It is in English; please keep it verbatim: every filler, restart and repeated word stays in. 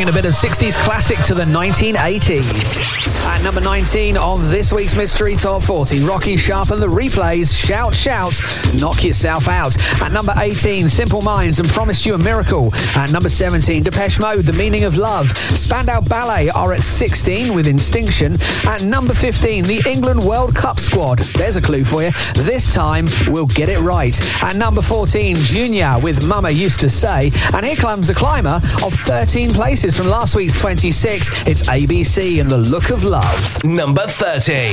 bringing a bit of sixties classic to the nineteen eighties. At number nineteen on this week's Mystery Top forty, Rocky Sharp and the Replays, Shout, Shout, Knock Yourself Out. At number eighteen, Simple Minds and Promised You a Miracle. At number seventeen, Depeche Mode, The Meaning of Love. Spandau Ballet are at sixteen with Instinction. At number fifteen, the England World Cup squad. There's a clue for you. This time, we'll get it right. At number fourteen, Junior with Mama Used to Say. And here comes a climber of thirteen places from last week's twenty-six. It's A B C and The Look of Love. Number thirty.